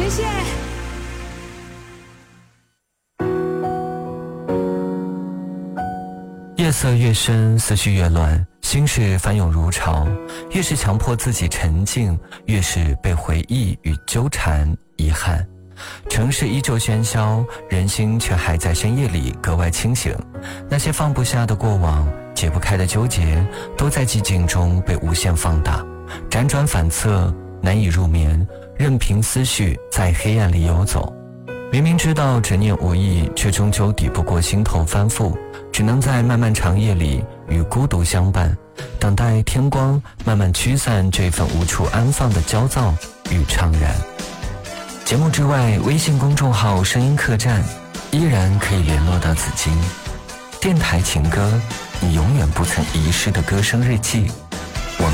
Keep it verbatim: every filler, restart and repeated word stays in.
谢谢。 夜色越深，思绪越乱，心事翻涌如潮，越是强迫自己沉静，越是被回忆与纠缠遗憾。城市依旧喧嚣，人心却还在深夜里格外清醒。那些放不下的过往，解不开的纠结，都在寂静中被无限放大，辗转反侧，难以入眠，任凭思绪在黑暗里游走。明明知道执念无益，却终究抵不过心头翻覆，只能在漫漫长夜里与孤独相伴，等待天光慢慢驱散这份无处安放的焦躁与怅然。节目之外，微信公众号声音客栈依然可以联络到紫金。电台情歌，你永远不曾遗失的歌声日记。